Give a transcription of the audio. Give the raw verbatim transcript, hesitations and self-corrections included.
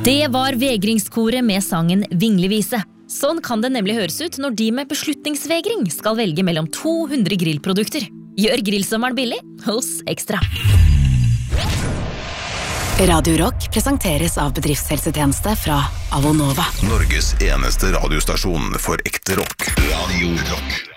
Det var vegringskoret med sangen Vinglevise. Sånn kan det nemlig høres ut når de med beslutningsvegring skal velge mellom to hundre grillprodukter. Gjør grillsommeren billig hos Ekstra. Radio Rock presenteres av bedriftshelsetjeneste fra Avonova. Norges eneste radiostasjon for ekte rock. Radio Rock.